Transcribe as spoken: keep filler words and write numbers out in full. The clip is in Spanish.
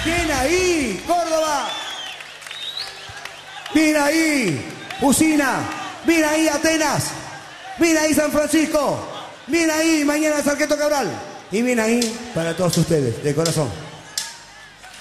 Bien ahí, Córdoba. Bien ahí, Usina. Bien ahí, Atenas. Bien ahí, San Francisco. Bien ahí, mañana Sarqueto Cabral. Y bien ahí para todos ustedes, de corazón.